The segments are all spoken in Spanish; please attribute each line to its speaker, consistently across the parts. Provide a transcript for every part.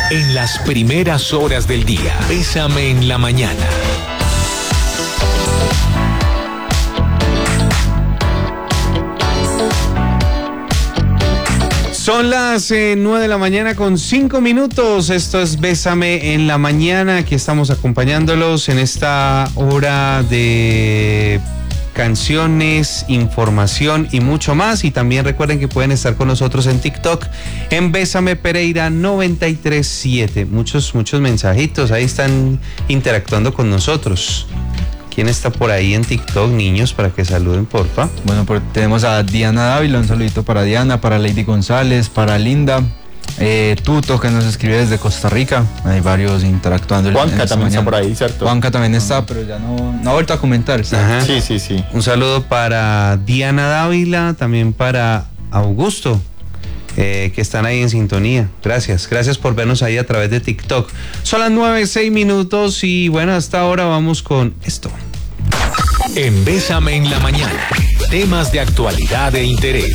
Speaker 1: En las primeras horas del día, Bésame en la mañana.
Speaker 2: Son las 9 de la mañana con 5 minutos. Esto es Bésame en la mañana. Aquí estamos acompañándolos en esta hora de canciones, información y mucho más. Y también recuerden que pueden estar con nosotros en TikTok en Bésame Pereira 937. Muchos mensajitos. Ahí están interactuando con nosotros. ¿Quién está por ahí en TikTok, niños, para que saluden, porfa?
Speaker 3: Bueno, pues tenemos a Diana Dávila, un saludito para Diana, para Lady González, para Linda, Tuto, que nos escribe desde Costa Rica. Hay varios interactuando.
Speaker 4: Juanca también está por ahí, ¿cierto?
Speaker 3: Juanca también está, pero ya no ha vuelto a comentar.
Speaker 2: Ajá.
Speaker 4: Sí.
Speaker 2: Un saludo para Diana Dávila, también para Augusto, que están ahí en sintonía. Gracias por vernos ahí a través de TikTok. Son las 9:06 minutos y bueno, hasta ahora vamos con esto.
Speaker 1: En Bésame en la mañana, temas de actualidad e interés.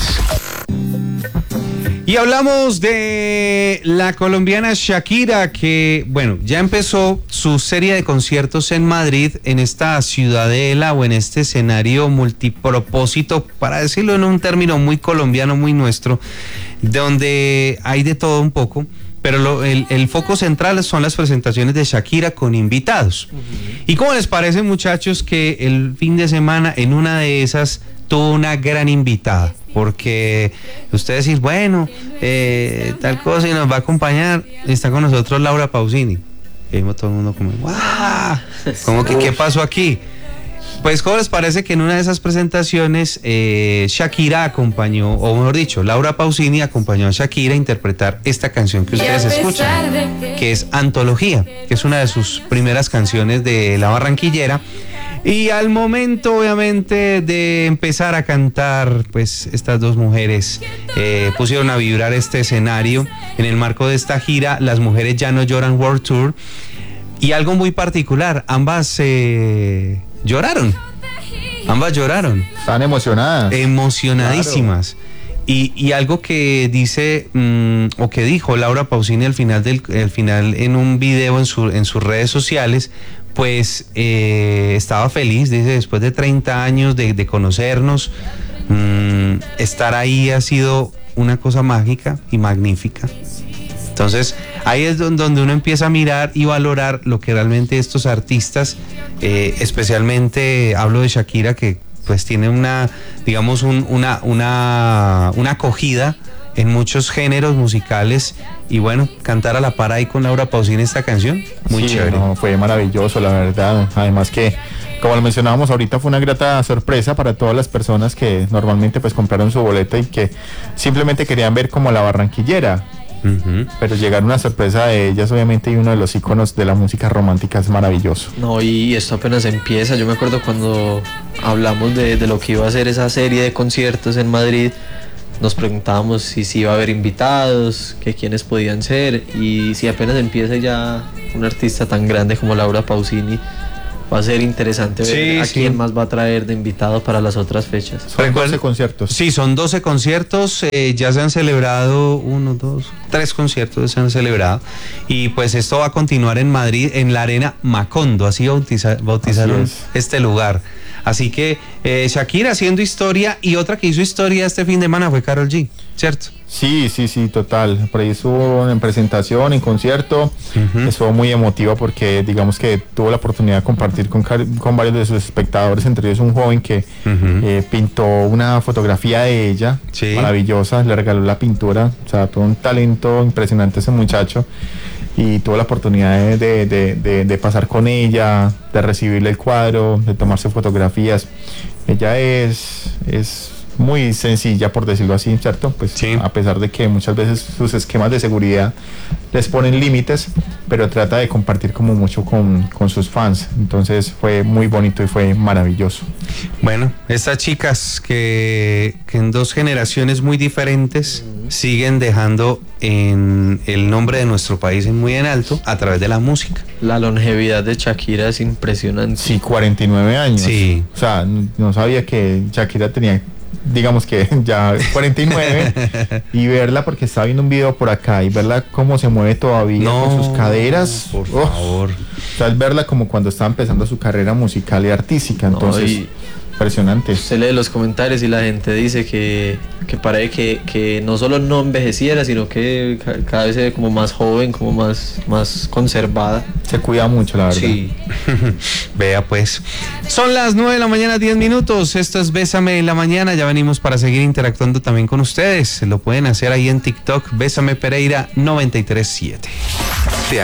Speaker 2: Y hablamos de la colombiana Shakira, que, bueno, ya empezó su serie de conciertos en Madrid, en esta ciudadela o en este escenario multipropósito, para decirlo en un término muy colombiano, muy nuestro, donde hay de todo un poco, pero el foco central son las presentaciones de Shakira con invitados. ¿Y cómo les parece, muchachos, que el fin de semana en una de esas tuvo una gran invitada? Porque ustedes dicen, bueno, tal cosa y nos va a acompañar. Está con nosotros Laura Pausini. Y vimos todo el mundo como, ¡guau! Como que, ¿qué pasó aquí? Pues, ¿cómo les parece que en una de esas presentaciones Shakira acompañó, o mejor dicho, Laura Pausini acompañó a Shakira a interpretar esta canción que ustedes escuchan, que es Antología, que es una de sus primeras canciones de La Barranquillera? Y al momento, obviamente, de empezar a cantar, pues estas dos mujeres pusieron a vibrar este escenario. En el marco de esta gira, Las Mujeres Ya No Lloran World Tour. Y algo muy particular, ambas lloraron.
Speaker 4: Están emocionadas.
Speaker 2: Emocionadísimas. Claro. Y algo que dice, o que dijo Laura Pausini al final en un video en sus redes sociales, pues estaba feliz, dice, después de 30 años de conocernos, estar ahí ha sido una cosa mágica y magnífica. Entonces, ahí es donde uno empieza a mirar y valorar lo que realmente estos artistas, especialmente hablo de Shakira, que pues tiene una acogida en muchos géneros musicales, y bueno, cantar a la par ahí con Laura Pausini esta canción, muy chévere.
Speaker 4: No, fue maravilloso, la verdad. Además que, como lo mencionábamos ahorita, fue una grata sorpresa para todas las personas que normalmente pues compraron su boleta y que simplemente querían ver como La Barranquillera. Pero llegar una sorpresa de ellas, obviamente, y uno de los íconos de la música romántica, es maravilloso.
Speaker 5: No, y esto apenas empieza. Yo me acuerdo cuando hablamos de lo que iba a ser esa serie de conciertos en Madrid, nos preguntábamos si iba a haber invitados, que quiénes podían ser, y si apenas empieza ya un artista tan grande como Laura Pausini, va a ser interesante ver a quién más va a traer de invitados para las otras fechas.
Speaker 4: Son 12 conciertos.
Speaker 2: Sí, son 12 conciertos, ya se han celebrado 3 conciertos se han celebrado, y pues esto va a continuar en Madrid, en la Arena Macondo, así bautizaron este lugar. Así que Shakira haciendo historia, y otra que hizo historia este fin de semana fue Karol G, ¿cierto?
Speaker 4: Sí, total. Por ahí estuvo en presentación, en concierto. Estuvo muy emotiva porque digamos que tuvo la oportunidad de compartir con varios de sus espectadores, entre ellos un joven que pintó una fotografía de ella, maravillosa, le regaló la pintura, o sea, tuvo un talento impresionante ese muchacho. Y tuvo la oportunidad de pasar con ella, de recibirle el cuadro, de tomarse fotografías. Ella es muy sencilla, por decirlo así, ¿cierto? Pues a pesar de que muchas veces sus esquemas de seguridad les ponen límites, pero trata de compartir como mucho con sus fans. Entonces fue muy bonito y fue maravilloso.
Speaker 2: Bueno, estas chicas que en 2 generaciones muy diferentes siguen dejando en el nombre de nuestro país muy en alto a través de la música.
Speaker 5: La longevidad de Shakira es impresionante.
Speaker 4: Sí, 49 años.
Speaker 2: Sí.
Speaker 4: O sea, no sabía que Shakira tenía digamos que ya 49, y verla, porque estaba viendo un video por acá, y verla cómo se mueve todavía con sus caderas.
Speaker 2: Por favor.
Speaker 4: O sea, es verla como cuando estaba empezando su carrera musical y artística, entonces impresionante.
Speaker 5: Usted lee los comentarios y la gente dice que parece que no solo no envejeciera, sino que cada vez se ve como más joven, como más conservada.
Speaker 4: Se cuida mucho, la verdad.
Speaker 5: Sí.
Speaker 2: Vea pues. Son las 9 de la mañana, 10 minutos. Esto es Bésame en la Mañana. Ya venimos para seguir interactuando también con ustedes. Lo pueden hacer ahí en TikTok, Bésame Pereira 937.
Speaker 1: Te